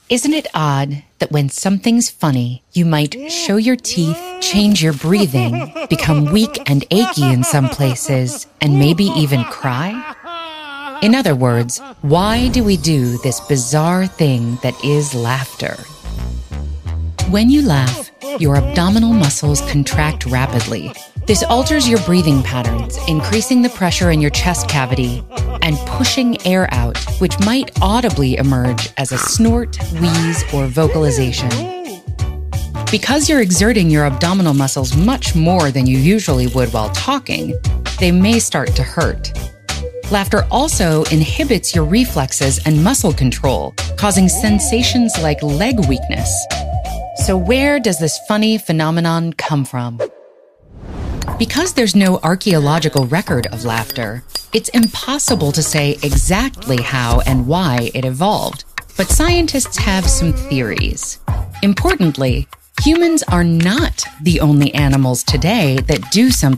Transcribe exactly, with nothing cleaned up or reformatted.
Isn't it odd that when something's funny, you might show your teeth, change your breathing, become weak and achy in some places, and maybe even cry? In other words, why do we do this bizarre thing that is laughter? When you laugh, your abdominal muscles contract rapidly. This alters your breathing patterns, increasing the pressure in your chest cavity and pushing air out, which might audibly emerge as a snort, wheeze, or vocalization. Because you're exerting your abdominal muscles much more than you usually would while talking, they may start to hurt. Laughter also inhibits your reflexes and muscle control, causing sensations like leg weakness. So where does this funny phenomenon come from? Because there's no archaeological record of laughter, it's impossible to say exactly how and why it evolved. But scientists have some theories. Importantly, humans are not the only animals today that do something